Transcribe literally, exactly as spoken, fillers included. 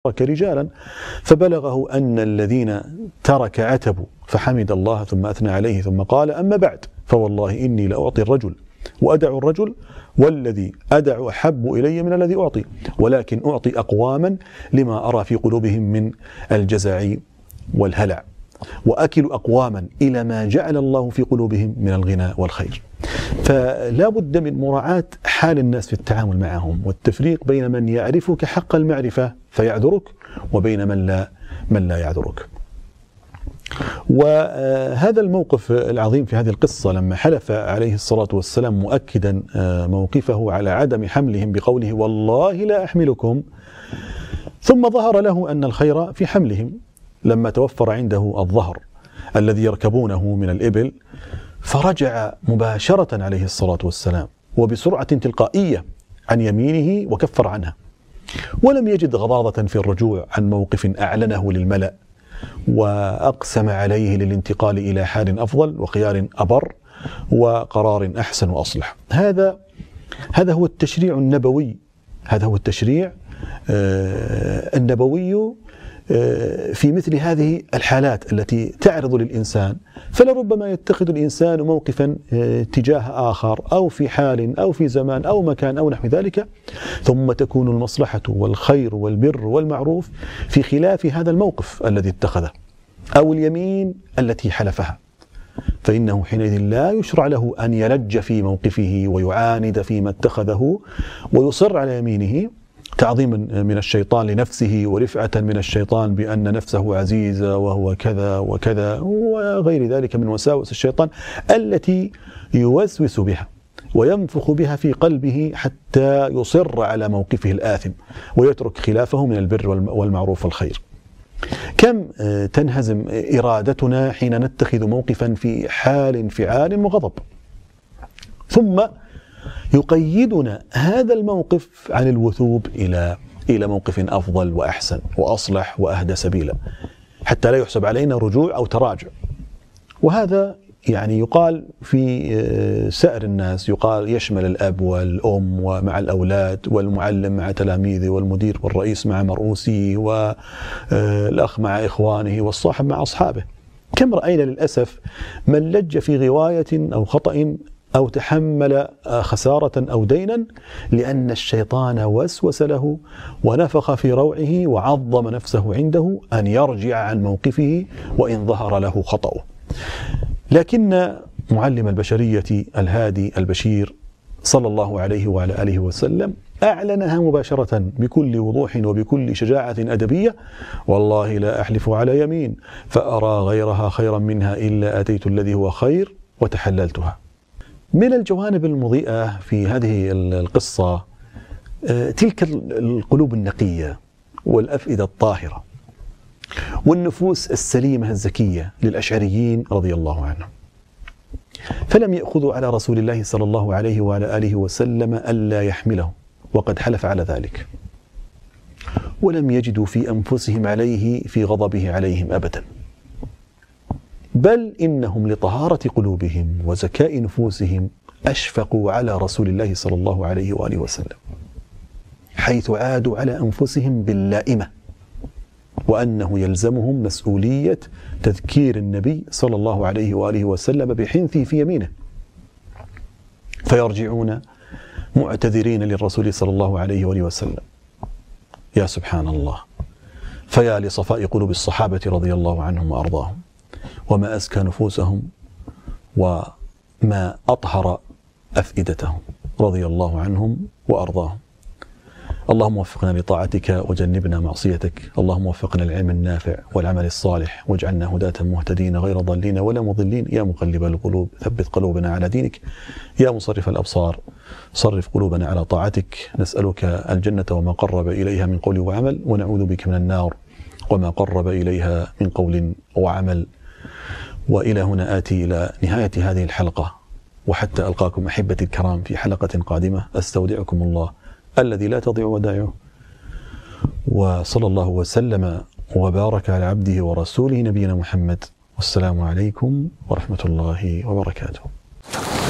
ترك رجالا فبلغه أن الذين ترك عتبوا فحمد الله ثم أثنى عليه ثم قال: أما بعد فوالله إني لأعطي الرجل وأدع الرجل والذي أدع أحب إلي من الذي أعطي، ولكن أعطي أقواما لما أرى في قلوبهم من الجزع والهلع، وأكل أقواما إلى ما جعل الله في قلوبهم من الغنى والخير. فلا بد من مراعاة حال الناس في التعامل معهم، والتفريق بين من يعرفك حق المعرفة فيعذرك وبين من لا من لا يعذرك. وهذا الموقف العظيم في هذه القصة لما حلف عليه الصلاة والسلام مؤكدا موقفه على عدم حملهم بقوله: والله لا أحملكم، ثم ظهر له أن الخير في حملهم لما توفر عنده الظهر الذي يركبونه من الإبل، فرجع مباشرة عليه الصلاة والسلام وبسرعة تلقائية عن يمينه وكفر عنها، ولم يجد غضاضة في الرجوع عن موقف أعلنه للملأ وأقسم عليه للانتقال إلى حال أفضل وخيار أبر وقرار أحسن وأصلح. هذا هذا هو التشريع النبوي، هذا هو التشريع النبوي في مثل هذه الحالات التي تعرض للإنسان، فلربما يتخذ الإنسان موقفا تجاه آخر أو في حال أو في زمان أو مكان أو نحو ذلك، ثم تكون المصلحة والخير والبر والمعروف في خلاف هذا الموقف الذي اتخذه أو اليمين التي حلفها، فإنه حينئذ لا يشرع له أن يلج في موقفه ويعاند فيما اتخذه ويصر على يمينه تعظيما من الشيطان لنفسه ورفعة من الشيطان بأن نفسه عزيزة وهو كذا وكذا وغير ذلك من وساوس الشيطان التي يوسوس بها وينفخ بها في قلبه حتى يصر على موقفه الآثم ويترك خلافه من البر والمعروف والخير. كم تنهزم إرادتنا حين نتخذ موقفا في حال انفعال وغضب، ثم يقيدنا هذا الموقف عن الوثوب إلى إلى موقف أفضل وأحسن وأصلح وأهدى سبيلا، حتى لا يحسب علينا رجوع أو تراجع. وهذا يعني يقال في سائر الناس، يقال يشمل الأب والأم ومع الأولاد والمعلم مع تلاميذه والمدير والرئيس مع مرؤوسيه والأخ مع إخوانه والصاحب مع أصحابه. كم رأينا للأسف من لج في غواية أو خطأ أو تحمل خسارة أو دينا لأن الشيطان وسوس له ونفخ في روعه وعظم نفسه عنده أن يرجع عن موقفه وإن ظهر له خطأه. لكن معلم البشرية الهادي البشير صلى الله عليه وعلى آله وسلم أعلنها مباشرة بكل وضوح وبكل شجاعة أدبية: والله لا أحلف على يمين فأرى غيرها خيرا منها إلا أتيت الذي هو خير وتحللتها. من الجوانب المضيئة في هذه القصة تلك القلوب النقية والأفئدة الطاهرة والنفوس السليمة الزكية للأشعريين رضي الله عنهم، فلم يأخذوا على رسول الله صلى الله عليه وعلى آله وسلم ألا يحمله وقد حلف على ذلك، ولم يجدوا في أنفسهم عليه في غضبه عليهم أبدا، بل إنهم لطهارة قلوبهم وزكاء نفوسهم أشفقوا على رسول الله صلى الله عليه وآله وسلم، حيث عادوا على أنفسهم باللائمة وأنه يلزمهم مسؤولية تذكير النبي صلى الله عليه وآله وسلم بحنثه في يمينه، فيرجعون معتذرين للرسول صلى الله عليه وآله وسلم. يا سبحان الله، فيا لصفاء قلوب الصحابة رضي الله عنهم وأرضاهم، وما أزكى نفوسهم وما أطهر أفئدتهم رضي الله عنهم وأرضاهم. اللهم وفقنا لطاعتك وجنبنا معصيتك، اللهم وفقنا للعلم النافع والعمل الصالح، واجعلنا هداة مهتدين غير ضالين ولا مضلين. يا مقلب القلوب ثبت قلوبنا على دينك، يا مصرف الأبصار صرف قلوبنا على طاعتك. نسألك الجنة وما قرب إليها من قول وعمل، ونعوذ بك من النار وما قرب إليها من قول وعمل. وإلى هنا آتي إلى نهاية هذه الحلقة، وحتى ألقاكم أحبتي الكرام في حلقة قادمة، أستودعكم الله الذي لا تضيع ودائعه، وصلى الله وسلم وبارك على عبده ورسوله نبينا محمد، والسلام عليكم ورحمة الله وبركاته.